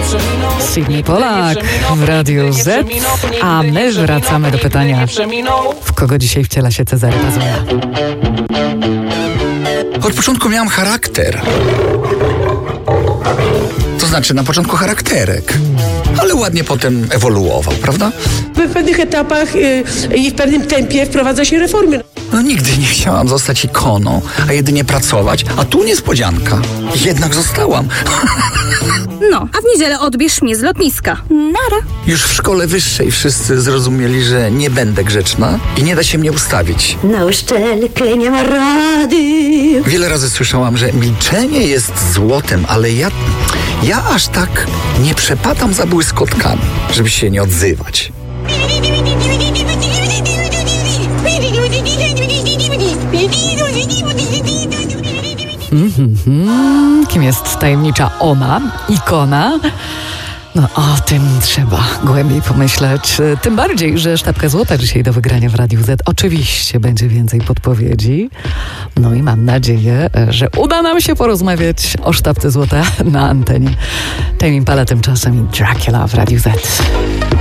Sydney Polak w Radiu Z, a my wracamy do pytania, w kogo dzisiaj wciela się Cezary Pazuja. Od początku miałam charakter. To znaczy na początku charakterek, ale ładnie potem ewoluował, prawda? W pewnych etapach i w pewnym tempie wprowadza się reformy. No nigdy nie chciałam zostać ikoną, a jedynie pracować, a tu niespodzianka. Jednak zostałam. No, a w niedzielę odbierz mnie z lotniska. Nara. Już w szkole wyższej wszyscy zrozumieli, że nie będę grzeczna i nie da się mnie ustawić. Na uszczelkę nie ma rady. Wiele razy słyszałam, że milczenie jest złotem, ale ja aż tak nie przepadam za błyskotkami, żeby się nie odzywać. Kim jest tajemnicza ona, ikona? No o tym trzeba głębiej pomyśleć. Tym bardziej, że sztabka złota dzisiaj do wygrania w Radiu Z. Oczywiście będzie więcej podpowiedzi. No i mam nadzieję, że uda nam się porozmawiać o sztabce złota na antenie. Tame Impala tymczasem i Dracula w Radiu Z.